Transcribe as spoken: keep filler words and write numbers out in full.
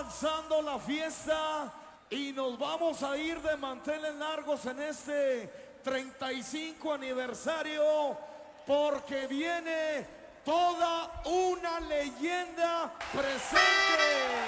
avanzando la fiesta y nos vamos a ir de manteles largos en este treinta y cinco aniversario porque viene toda una leyenda presente.